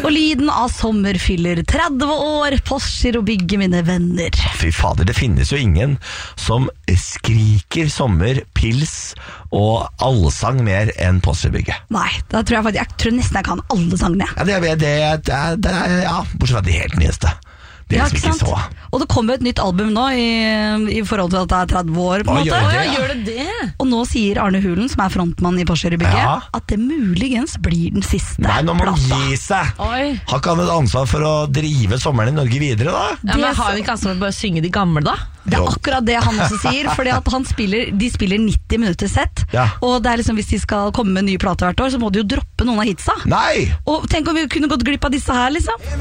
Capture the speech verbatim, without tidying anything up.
Og lyden av sommer fyller tretti år, Porscher og bygge mine venner. Fy fader, det finnes jo ingen som skriker sommer, pils og allsang mer enn Porsche-bygget. Nei, da tror jeg faktisk, jeg tror nesten jeg kan alle sangene. Ja, det, det, det, det, det, ja, bortsett fra de helt nyeste. Det er Ja, liksom ikke ikke sant? så. Og det kommer jo et nytt album nå i, i forhold til at det er tretti år på en Å, måte. gjør det? Ja, Ja. gjør det det? Og nå sier Arne Hulen, som er frontmann i Porsche-bygget, Ja. at det muligens blir den siste Nei, nå må han plata. gi seg. Oi. Har ikke han et ansvar for å drive sommeren i Norge videre da? Ja, men har han ikke ansvar for å bare synge de gamle da? Det er Jo. akkurat det han også sier, fordi at han spiller, de spiller nitti minutter sett, Ja. og det er liksom, hvis de skal komme med en ny plate hvert år, så må de jo droppe noen av hitsa. Nei! Og tenk om vi kunne gått glipp av disse her, liksom.